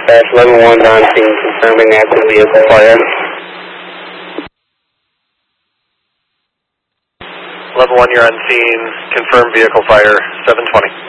Dispatch, level 1 on scene, confirming active vehicle fire. Level 1, you're on scene, confirm vehicle fire, 720.